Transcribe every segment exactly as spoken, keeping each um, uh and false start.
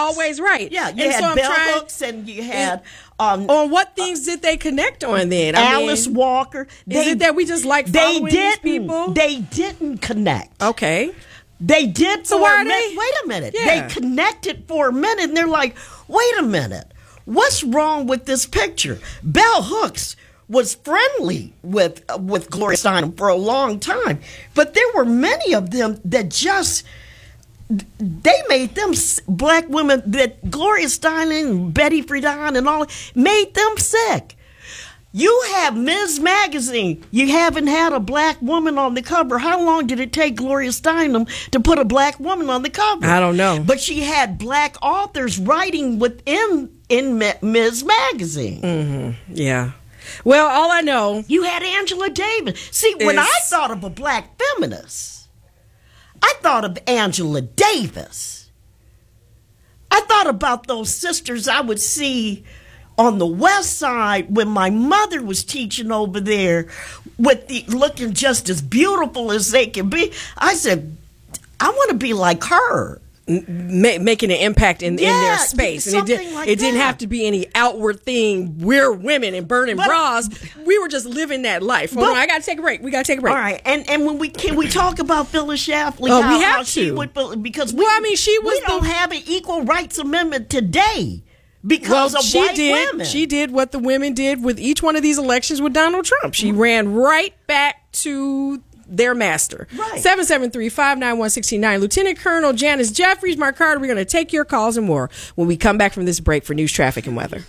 always right. Yeah, you and had so bell trying, hooks and you had... Um, on what things did they connect on then? I Alice mean, Walker. They, is it that we just like they following didn't, these people? They didn't connect. Okay. They did So for why a are minute. they- Wait a minute. Yeah. They connected for a minute, and they're like, wait a minute. What's wrong with this picture? Bell Hooks was friendly with uh, with Gloria Steinem for a long time, but there were many of them that just... They made them black women that Gloria Steinem and Betty Friedan and all made them sick. You have Miz Magazine. You haven't had a black woman on the cover. How long did it take Gloria Steinem to put a black woman on the cover? I don't know. But she had black authors writing within in Miz Magazine. Mm-hmm. Yeah. Well, all I know, you had Angela Davis. See, when is- I thought of a black feminist, I thought of Angela Davis. I thought about those sisters I would see on the west side when my mother was teaching over there, with the looking just as beautiful as they can be. I said, I want to be like her. ma- making an impact in, Yeah, in their space, and it, did, something like it didn't that. have to be any outward thing. We're women and burning But- bras. We were just living that life. Hold But- on, I gotta take a break. We gotta take a break. All right, and and when we can we talk about Phyllis Schlafly? Oh, we how, have how she to. would feel- because we, Well, I mean, she was we don't the- have an equal rights amendment today because Well, of she white did. women. She did what the women did with each one of these elections with Donald Trump. She ran right back to their master. Right. seven seven three, five nine one, six nine. Lieutenant Colonel Janice Jeffries, Mark Carter, we're going to take your calls and more when we come back from this break for news, traffic, and weather.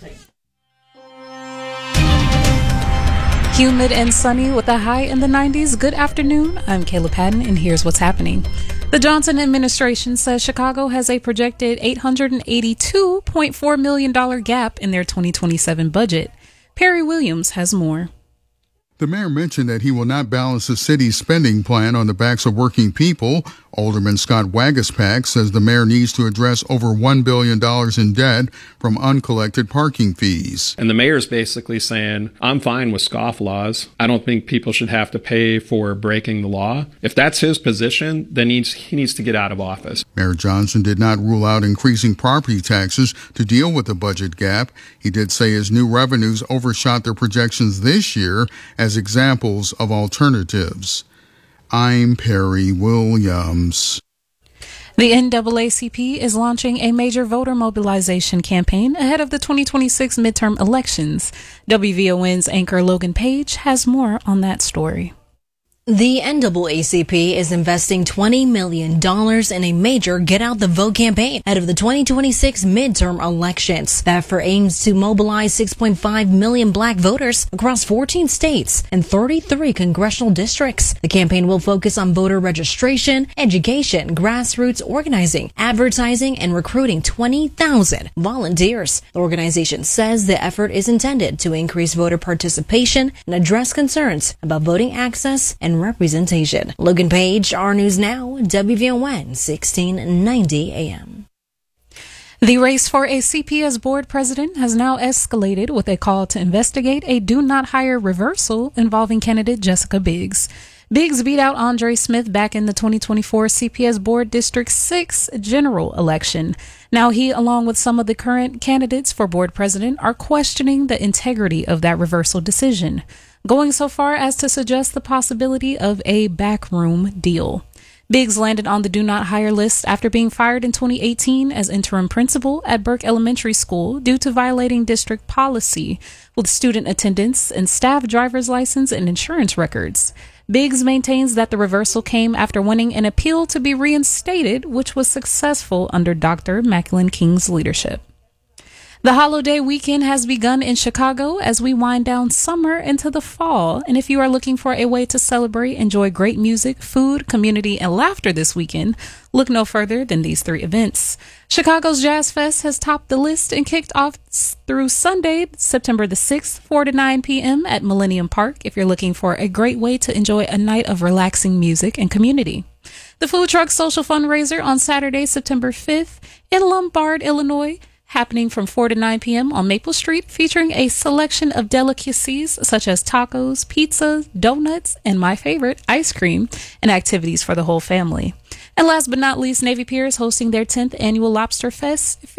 Humid and sunny with a high in the nineties. Good afternoon. I'm Kayla Patton, and here's what's happening. The Johnson administration says Chicago has a projected eight hundred eighty-two point four million dollars gap in their twenty twenty-seven budget. Perry Williams has more. The mayor mentioned that he will not balance the city's spending plan on the backs of working people. Alderman Scott Wagaspack says the mayor needs to address over one billion dollars in debt from uncollected parking fees. And the mayor's basically saying, I'm fine with scofflaws. I don't think people should have to pay for breaking the law. If that's his position, then he's, he needs to get out of office. Mayor Johnson did not rule out increasing property taxes to deal with the budget gap. He did say his new revenues overshot their projections this year as examples of alternatives. I'm Perry Williams. The N double A C P is launching a major voter mobilization campaign ahead of the twenty twenty-six midterm elections. W V O N's anchor Logan Page has more on that story. The N double A C P is investing twenty million dollars in a major Get Out the Vote campaign ahead of the twenty twenty-six midterm elections. The effort aims to mobilize six point five million black voters across fourteen states and thirty-three congressional districts. The campaign will focus on voter registration, education, grassroots organizing, advertising, and recruiting twenty thousand volunteers. The organization says the effort is intended to increase voter participation and address concerns about voting access and representation. Logan Page, R News Now, W V O N sixteen ninety A M. The race for a C P S board president has now escalated with a call to investigate a do not hire reversal involving candidate Jessica Biggs. Biggs beat out Andre Smith back in the twenty twenty-four C P S Board District six general election. Now he, along with some of the current candidates for board president, are questioning the integrity of that reversal decision, going so far as to suggest the possibility of a backroom deal. Biggs landed on the do not hire list after being fired in twenty eighteen as interim principal at Burke Elementary School due to violating district policy with student attendance and staff driver's license and insurance records. Biggs maintains that the reversal came after winning an appeal to be reinstated, which was successful under Doctor Macklin King's leadership. The holiday weekend has begun in Chicago as we wind down summer into the fall. And if you are looking for a way to celebrate, enjoy great music, food, community, and laughter this weekend, look no further than these three events. Chicago's Jazz Fest has topped the list and kicked off through Sunday, September the sixth, four to nine p.m. at Millennium Park if you're looking for a great way to enjoy a night of relaxing music and community. The Food Truck Social Fundraiser on Saturday, September fifth in Lombard, Illinois, happening from four to nine p.m. on Maple Street, featuring a selection of delicacies such as tacos, pizzas, donuts, and my favorite, ice cream, and activities for the whole family. And last but not least, Navy Pier is hosting their tenth annual Lobster Fest,